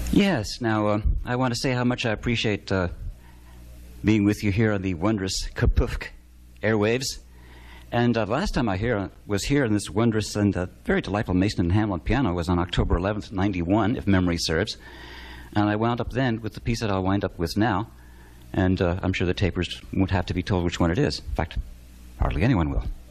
Yes, now I want to say how much I appreciate being with you here on the wondrous Kapufk airwaves. And last time I was here on this wondrous and very delightful Mason and Hamlin piano was on October 11th, 91, if memory serves. And I wound up then with the piece that I'll wind up with now. And I'm sure the tapers won't have to be told which one it is. In fact, hardly anyone will.